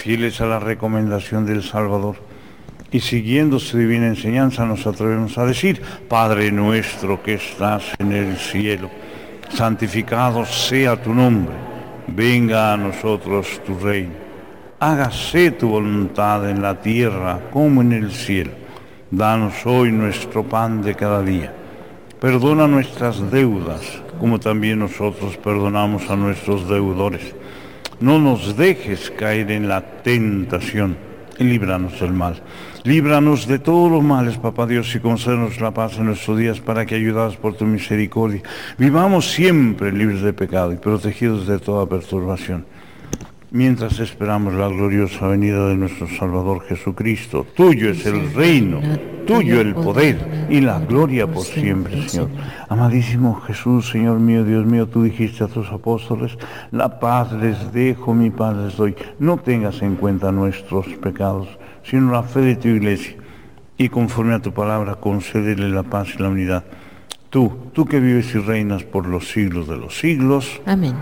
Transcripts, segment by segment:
fieles a la recomendación del Salvador y siguiendo su divina enseñanza nos atrevemos a decir: Padre nuestro que estás en el cielo, santificado sea tu nombre, venga a nosotros tu reino, hágase tu voluntad en la tierra como en el cielo. Danos hoy nuestro pan de cada día. Perdona nuestras deudas, como también nosotros perdonamos a nuestros deudores. No nos dejes caer en la tentación y líbranos del mal. Líbranos de todos los males, Papá Dios, y concédenos la paz en nuestros días, para que, ayudados por tu misericordia, vivamos siempre libres de pecado y protegidos de toda perturbación, mientras esperamos la gloriosa venida de nuestro Salvador Jesucristo. Tuyo es el reino, tuyo el poder y la gloria por siempre, Señor. Amadísimo Jesús, Señor mío, Dios mío, tú dijiste a tus apóstoles: la paz les dejo, mi paz les doy. No tengas en cuenta nuestros pecados, sino la fe de tu iglesia, y conforme a tu palabra concédele la paz y la unidad. Tú que vives y reinas por los siglos de los siglos. Amén.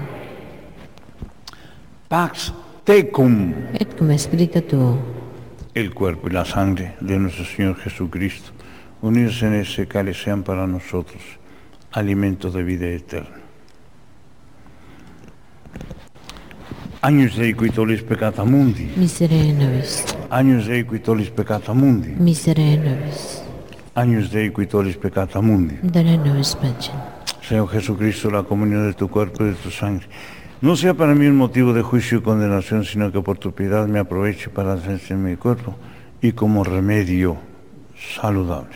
Pax tecum. Et cum spiritu tuo. El cuerpo y la sangre de nuestro Señor Jesucristo, unidos en ese cáliz, sean para nosotros alimento de vida eterna. Agnus Dei qui tollis peccata mundi. Miserere nobis. Agnus Dei qui tollis peccata mundi. Miserere nobis. Agnus Dei qui tollis peccata mundi. Dona nobis pacem. Señor Jesucristo, la comunión de tu cuerpo y de tu sangre no sea para mí un motivo de juicio y condenación, sino que por tu piedad me aproveche para hacerse en mi cuerpo y como remedio saludable.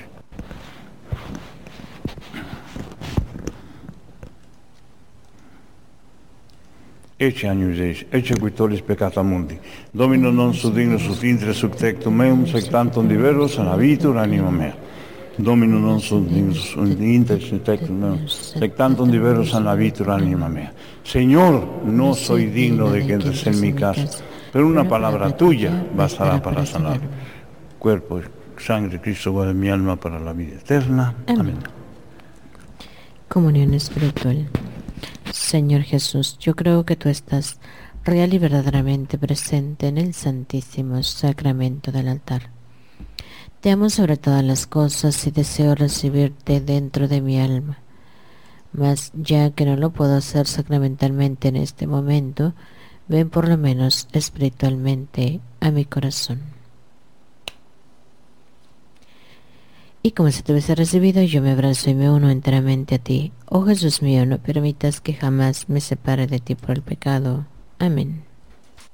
Ecce agnus Deis, ecce qui tollis peccata mundi. Domino non sum dignus ut intre subtectum meum, sec tantum diveros anabitur anima mea. Domino non sum dignus ut intre subtectum meum, sec tantum diveros anabitur anima mea. Señor, no soy digno de que entres en mi casa, pero una palabra tuya bastará para sanar. Cuerpo y sangre de Cristo guarda mi alma para la vida eterna. Amén. Comunión espiritual. Señor Jesús, yo creo que tú estás real y verdaderamente presente en el Santísimo Sacramento del altar. Te amo sobre todas las cosas y deseo recibirte dentro de mi alma. Mas ya que no lo puedo hacer sacramentalmente en este momento, ven por lo menos espiritualmente a mi corazón. Y como si te hubiese recibido, yo me abrazo y me uno enteramente a ti. Oh Jesús mío, no permitas que jamás me separe de ti por el pecado. Amén.